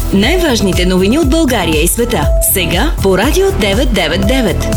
Най-важните новини от България и света. Сега по Радио 999.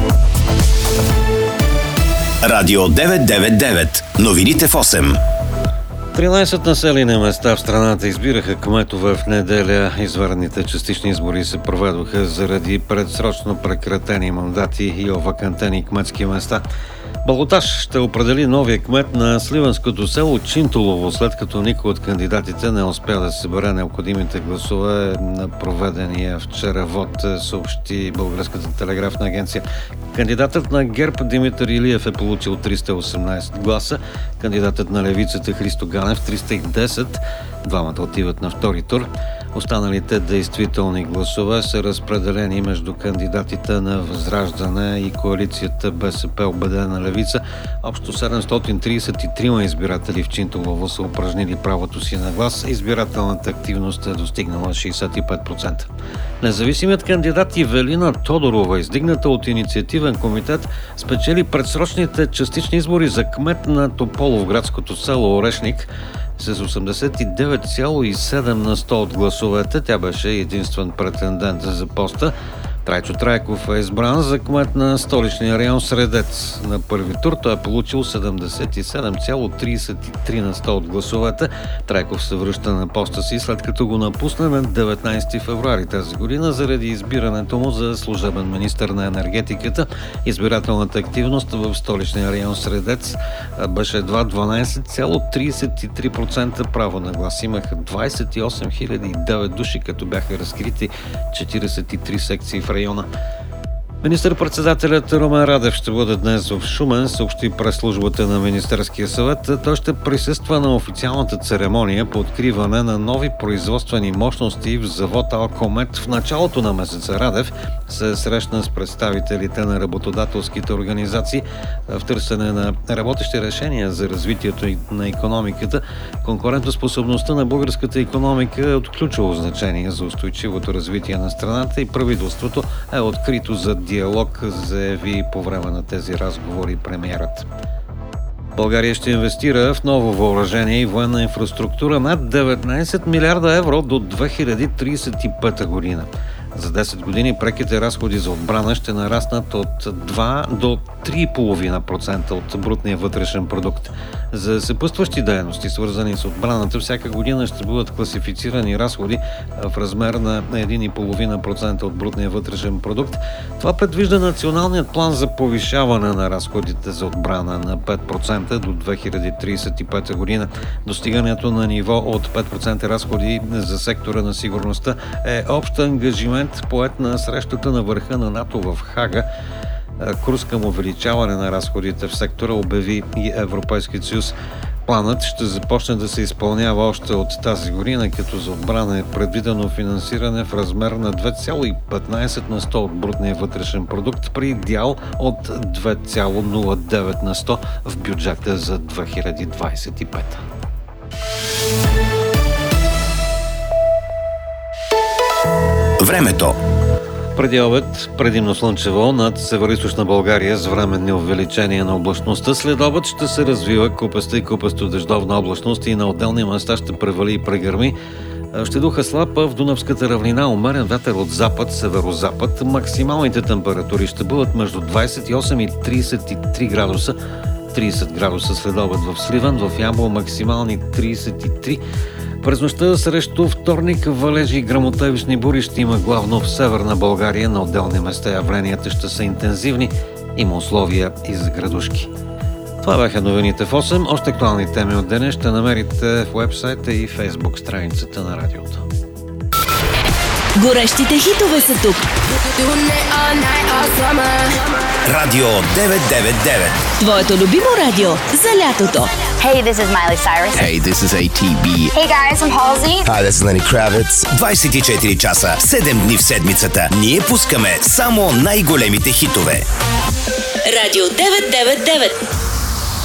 Радио 999. Новините в 8. 13 населени места в страната избираха кметове в неделя. Извънредните частични избори се проведоха заради предсрочно прекратени мандати и овакантени кметски места. Балотаж ще определи новия кмет на сливенското село Чинтулово, след като никой от кандидатите не успя да събере необходимите гласове на проведения вчера вод, съобщи Българската телеграфна агенция. Кандидатът на ГЕРБ Димитър Илиев е получил 318 гласа, кандидатът на левицата Христо Ганев 310, двамата отиват на втори тур. Останалите действителни гласове са разпределени между кандидатите на Възраждане и коалицията БСП Обединена левица. Общо 733 избиратели в Чинтулово са упражнили правото си на глас. Избирателната активност е достигнала 65%. Независимият кандидат Ивелина Тодорова, издигната от инициативен комитет, спечели предсрочните частични избори за кмет на Тополовградското село Орешник с 89,7 на 100 от гласовете. Тя беше единствен претендент за поста. Трайчо Трайков е избран за кмет на столичния район Средец. На първи тур той е получил 77,33 на 100 от гласовете. Трайков се връща на поста си, след като го напусна на 19 февруари тази година заради избирането му за служебен министър на енергетиката. Избирателната активност в столичния район Средец беше едва 12,33%. Право на глас имаха 28 009 души, като бяха разкрити 43 секции в района. Министър-председателят Румен Радев ще бъде днес в Шумен, съобщи прес-службата на Министерския съвет. Той ще присъства на официалната церемония по откриване на нови производствени мощности в завод Алкомет. В началото на месеца Радев се срещна с представителите на работодателските организации в търсене на работещи решения за развитието на икономиката. Конкурентоспособността на българската икономика е от ключово значение за устойчивото развитие на страната и правителството е открито за диалог, заяви по време на тези разговори премиерът. България ще инвестира в ново въоръжение и военна инфраструктура над 19 милиарда евро до 2035 година. За 10 години преките разходи за отбрана ще нараснат от 2 до 3,5% от брутния вътрешен продукт. За съпътстващи дейности, свързани с отбраната, всяка година ще бъдат класифицирани разходи в размер на 1,5% от брутния вътрешен продукт. Това предвижда националният план за повишаване на разходите за отбрана на 5% до 2035 година. Достигането на ниво от 5% разходи за сектора на сигурността е общ ангажимент, поет на срещата на върха на НАТО в Хага. Курс към увеличаване на разходите в сектора обяви и Европейският съюз. Планът ще започне да се изпълнява още от тази година, като за отбрана е предвидено финансиране в размер на 2,15 на 100 от брутния вътрешен продукт при дял от 2,09 на 100 в бюджета за 2025. Времето. Преди обед, предимно слънчево над североизточна България с временни увеличения на облачността. След обед ще се развива купеста и купесто-дъждовна облачност и на отделни места ще превали и прегърми. Ще духа слаб в Дунавската равнина, умерен вятър от запад, северозапад. Максималните температури ще бъдат между 28 и 33 градуса. 30 градуса след обед в Сливен, в Ямбол максимални 33. През нощта срещу вторник валежи и гръмотевични бури ще има главно в северна България. На отделни места явленията ще са интензивни. Има условия и за градушки. Това бяха новините в 8. Още актуални теми от деня ще намерите в уебсайта и фейсбук страницата на радиото. Горещите хитове са тук. Радио 999. Твоето любимо радио за лятото. Hey, this is Miley Cyrus. Hey, this is ATB. Hey guys, I'm Halsey. Hi, this is Lenny Kravitz. 24 часа, 7 дни в седмицата. Ние пускаме само най-големите хитове. Радио 999.